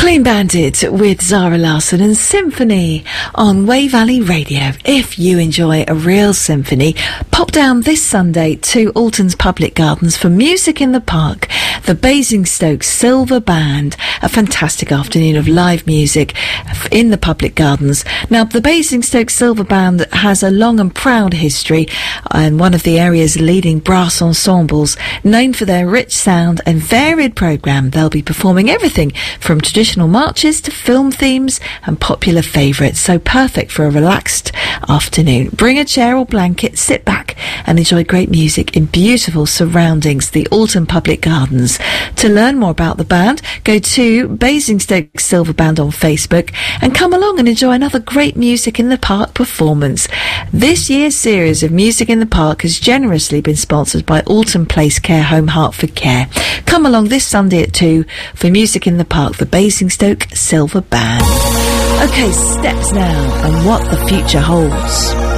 Clean Bandit with Zara Larsson and Symphony on Wey Valley Radio. If you enjoy a real symphony, pop down this Sunday to Alton's Public Gardens for Music in the Park, the Basingstoke Silver Band, a fantastic afternoon of live music in the Public Gardens. Now, the Basingstoke Silver Band has a long and proud history and one of the area's leading brass ensembles, known for their rich sound and varied programme. They'll be performing everything from traditional marches to film themes and popular favourites, so perfect for a relaxed afternoon. Bring a chair or blanket, sit back and enjoy great music in beautiful surroundings, the Alton Public Gardens. To learn more about the band, go to Basingstoke Silver Band on Facebook and come along and enjoy another great Music in the Park performance. This year's series of Music in the Park has generously been sponsored by Alton Place Care Home Hertford Care. Come along this Sunday at 2 for Music in the Park, the Basingstoke Silver Band. Okay, steps now and what the future holds.